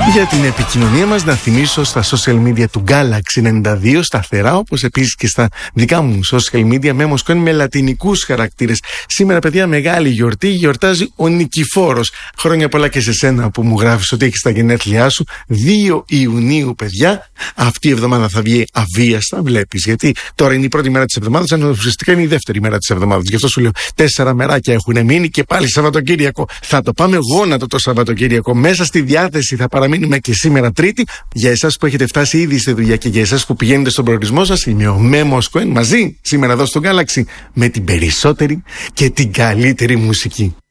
Για την επικοινωνία μας να θυμίσω στα social media του Galaxy 92 σταθερά, όπως επίσης και στα δικά μου social media Memos Coin με λατινικούς χαρακτήρες. Σήμερα, παιδιά, μεγάλη γιορτή, γιορτάζει ο Νικηφόρος. Χρόνια πολλά και σε σένα που μου γράφεις ότι έχεις τα γενέθλιά σου. 2 Ιουνίου, παιδιά. Αυτή η εβδομάδα θα βγει αβίαστα, βλέπεις, γιατί τώρα είναι η πρώτη μέρα της εβδομάδας, ενώ ουσιαστικά είναι η δεύτερη μέρα της εβδομάδας. Γι' αυτό σου λέω 4 μεράκια έχουν μείνει και πάλι Σαββατοκύριακο. Θα το πάμε γόνατο το Σαββατοκύριακο. Μέσα στη διάθεση θα παραμείνουμε και σήμερα Τρίτη. Για εσάς που έχετε φτάσει ήδη στη δουλειά και για εσάς που πηγαίνετε στον προορισμό σας, είμαι ο Memos Coin μαζί σήμερα εδώ στο Galaxy με την περισσότερη και την καλύτερη μουσική.